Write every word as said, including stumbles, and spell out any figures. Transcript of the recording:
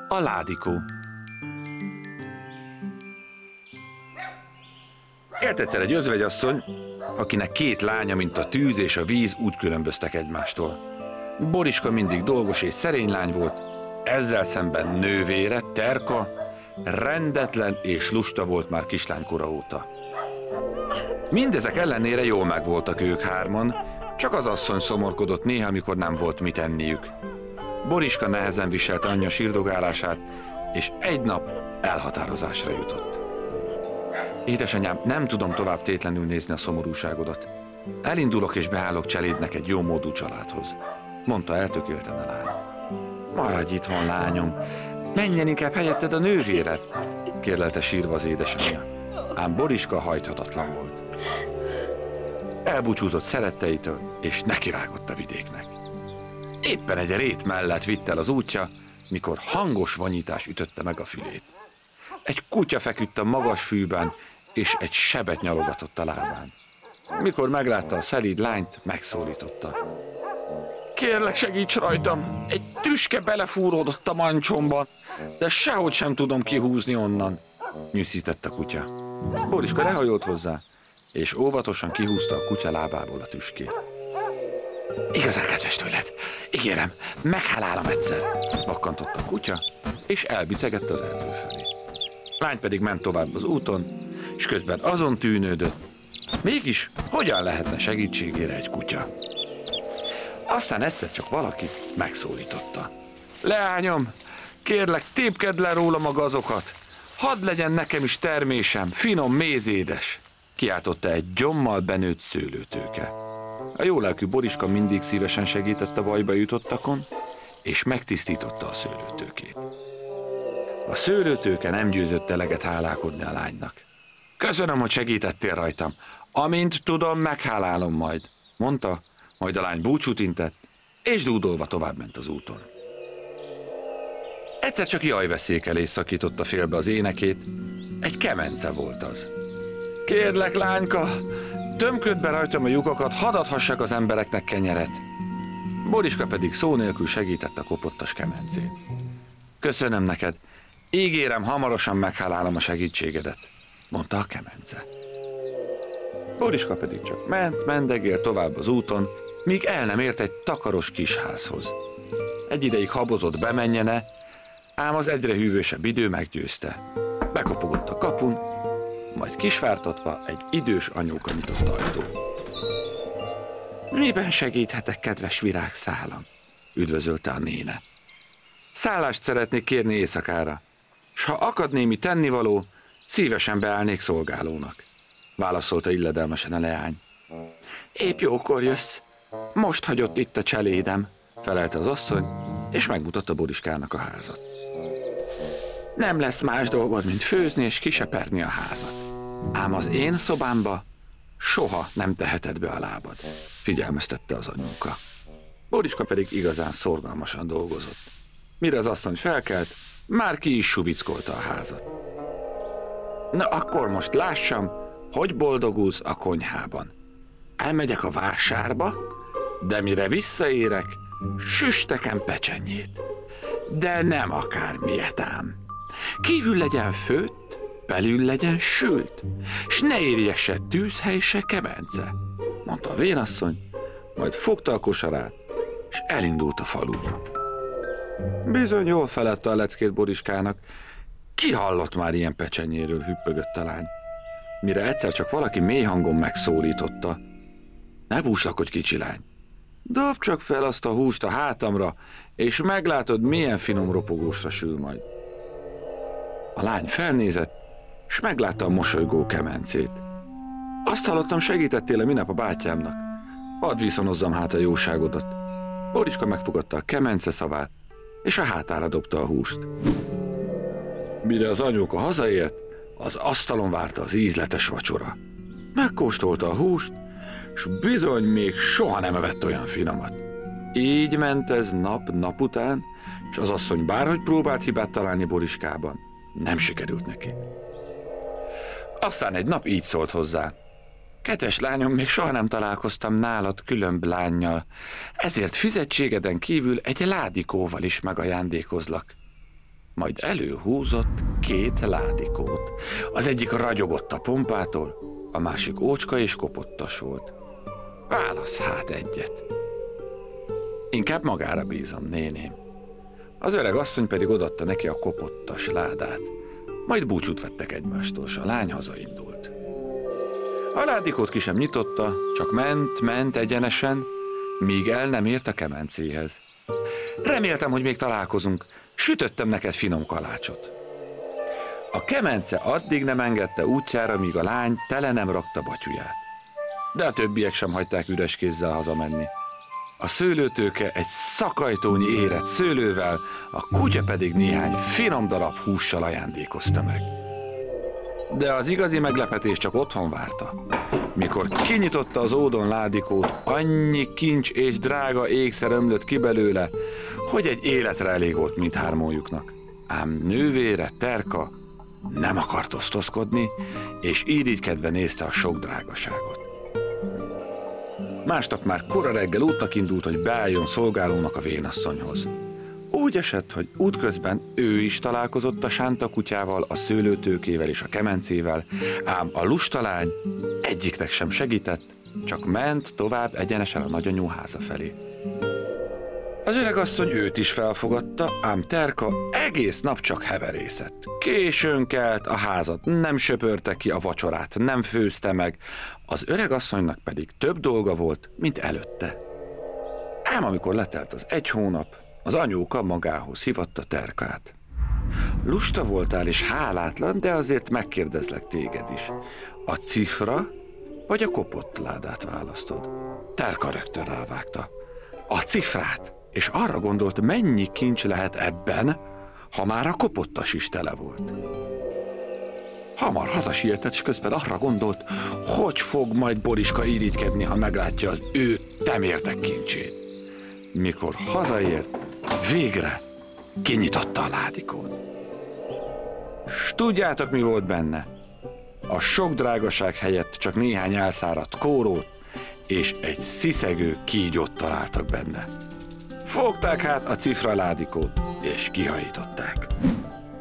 A ládikó. Élt egyszer egy özvegyasszony, akinek két lánya, mint a tűz és a víz, úgy különböztek egymástól. Boriska mindig dolgos és szerény lány volt, ezzel szemben nővére, Terka, rendetlen és lusta volt már kislánykora óta. Mindezek ellenére jól megvoltak ők hárman, csak az asszony szomorkodott néha, amikor nem volt mit enniük. Boriska nehezen viselte anyja sírdogálását, és egy nap elhatározásra jutott. Édesanyám, nem tudom tovább tétlenül nézni a szomorúságodat. Elindulok és beállok cselédnek egy jó módú családhoz, mondta eltökélten a lány. Maradj itthon, lányom, menjen inkább helyetted a nővéred, kérlelte sírva az édesanyja. Ám Boriska hajthatatlan volt. Elbúcsúzott szeretteitől, és nekivágott a vidéknek. Éppen egy rét mellett vitt el az útja, mikor hangos vanyítás ütötte meg a fülét. Egy kutya feküdt a magas fűben, és egy sebet nyalogatott a lábán. Mikor meglátta a szelíd lányt, megszólította. Kérlek, segíts rajtam! Egy tüske belefúródott a mancsomba, de sehogy sem tudom kihúzni onnan, nyűszített a kutya. Boriska lehajolt hozzá, és óvatosan kihúzta a kutya lábából a tüskét. Igazán kedves tőled, ígérem, meghálálom egyszer, bakkantott a kutya, és elbicegett az erdő felé. Lány pedig ment tovább az úton, és közben azon tűnődött, mégis hogyan lehetne segítségére egy kutya. Aztán egyszer csak valaki megszólította. Leányom, kérlek, tépkedd le rólam a gazokat, hadd legyen nekem is termésem, finom, mézédes, kiáltotta egy gyommal benőtt szőlőtőke. A jólelkű Boriska mindig szívesen segített a bajba jutottakon, és megtisztította a szőlőtőkét. A szőlőtőke nem győzött eleget hálálkodni a lánynak. Köszönöm, hogy segítettél rajtam, amint tudom, meghálálom majd, mondta, majd a lány búcsút intett, és dúdolva továbbment az úton. Egyszer csak jajveszékelés szakította félbe az énekét, egy kemence volt az. Kérlek, lányka, tömköd be rajtam a lyukakat, hadd adhassak az embereknek kenyeret. Boriska pedig szó nélkül segített a kopottas kemencét. Köszönöm neked, ígérem, hamarosan meghálálom a segítségedet, mondta a kemence. Boriska pedig csak ment, mendegél tovább az úton, míg el nem ért egy takaros kisházhoz. Egy ideig habozott, bemenjene, ám az egyre hűvösebb idő meggyőzte. Bekopogott a kapun, majd kisvártatva egy idős anyóka nyitott ajtón. Miben segíthetek, kedves virágszálam? Üdvözölte a néne. Szállást szeretnék kérni éjszakára, s ha akad némi tennivaló, szívesen beállnék szolgálónak, válaszolta illedelmesen a leány. Épp jókor jössz, most hagyott itt a cselédem, felelte az asszony, és megmutatta Boriskának a házat. Nem lesz más dolgod, mint főzni és kiseperni a házat. Ám az én szobámba soha nem teheted be a lábad, figyelmeztette az anyóka. Boriska pedig igazán szorgalmasan dolgozott. Mire az asszony felkelt, már ki is suvickolta a házat. Na akkor most lássam, hogy boldogulsz a konyhában. Elmegyek a vásárba, de mire visszaérek, süstekem pecsenyét. De nem akármilyet ám. Kívül legyen főtt, belül legyen sült, s ne érje se tűzhely, se kemence, mondta a vénasszony, majd fogta a kosarát, és elindult a faluba. Bizony jól felette a leckét Boriskának. Ki hallott már ilyen pecsenyéről, hüppögött a lány. Mire egyszer csak valaki mély hangon megszólította. Ne búslakodj, kicsi lány. Dobd csak fel azt a húst a hátamra, és meglátod, milyen finom ropogósra sül majd. A lány felnézett, és meglátta a mosolygó kemencét. Azt hallottam, segítettél a minap a bátyámnak. Hadd viszonozzam hát a jóságodat. Boriska megfogadta a kemence szavát, és a hátára dobta a húst. Mire az anyóka hazaért, az asztalon várta az ízletes vacsora. Megkóstolta a húst, s bizony még soha nem evett olyan finomat. Így ment ez nap-nap után, és az asszony bárhogy próbált hibát találni Boriskában, nem sikerült neki. Aztán egy nap így szólt hozzá. Kedves lányom, még soha nem találkoztam nálad különb lánnyal, ezért fizetségeden kívül egy ládikóval is megajándékozlak. majd előhúzott két ládikót. Az egyik ragyogott a pompától, a másik ócska és kopottas volt. Válasz hát egyet. Inkább magára bízom, néném. Az öreg asszony pedig odaadta neki a kopottas ládát. Majd búcsút vettek egymástól, s a lány hazaindult. A ládikót ki sem nyitotta, csak ment, ment egyenesen, míg el nem ért a kemencéhez. Reméltem, hogy még találkozunk, sütöttem neked finom kalácsot. A kemence addig nem engedte útjára, míg a lány tele nem rakta batyuját. De a többiek sem hagyták üres kézzel hazamenni. A szőlőtőke egy szakajtónyi érett szőlővel, a kutya pedig néhány finom darab hússal ajándékozta meg. De az igazi meglepetés csak otthon várta. Mikor kinyitotta az ódon ládikót, annyi kincs és drága ékszer ömlött ki belőle, hogy egy életre elég volt mindhármójuknak. Ám nővére, Terka nem akart osztozkodni, és irigykedve nézte a sok drágaságot. Másnap már kora reggel útnak indult, hogy beálljon szolgálónak a vénasszonyhoz. Úgy esett, hogy útközben ő is találkozott a sánta kutyával, a szőlőtőkével és a kemencével, ám a lustalány egyiknek sem segített, csak ment tovább egyenesen a nagyanyú háza felé. Az öregasszony őt is felfogadta, ám Terka egész nap csak heverészett. Későn kelt, a házat nem söpörte ki, a vacsorát nem főzte meg, az öregasszonynak pedig több dolga volt, mint előtte. Ám amikor letelt az egy hónap, az anyóka magához hívatta Terkát. Lusta voltál és hálátlan, de azért megkérdezlek téged is. A cifra vagy a kopott ládát választod? Terka rögtön rávágta. A cifrát, és arra gondolt, mennyi kincs lehet ebben, ha már a kopottas is tele volt. Hamar hazasietett, s közben arra gondolt, hogy fog majd Boriska irigykedni, ha meglátja az ő temértek kincsét. Mikor hazaért, végre kinyitotta a ládikót. S tudjátok, mi volt benne? A sok drágaság helyett csak néhány elszáradt kórót és egy sziszegő kígyót találtak benne. Fogták hát a cifra ládikót, és kihajították.